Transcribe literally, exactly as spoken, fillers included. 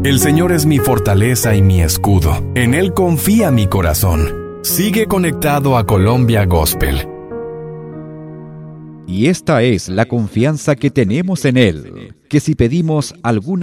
El Señor es mi fortaleza y mi escudo. En Él confía mi corazón. Sigue conectado a Colombia Gospel. Y esta es la confianza que tenemos en Él, que si pedimos alguna